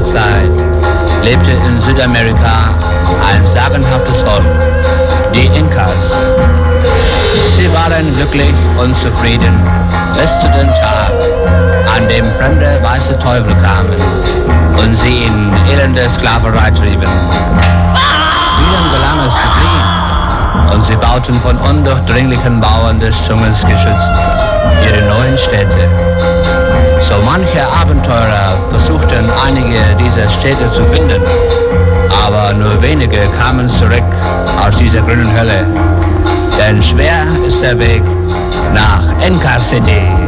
Zeit lebte in Südamerika ein sagenhaftes Volk, die Inkas. Sie waren glücklich und zufrieden bis zu dem Tag, an dem fremde weiße Teufel kamen und sie in elende Sklaverei trieben. Ihnen gelang es zu fliehen und sie bauten von undurchdringlichen Mauern des Dschungels geschützt ihre neuen Städte. So manche Abenteurer versuchten einige dieser Städte zu finden, aber nur wenige kamen zurück aus dieser grünen Hölle. Denn schwer ist der Weg nach Inka City.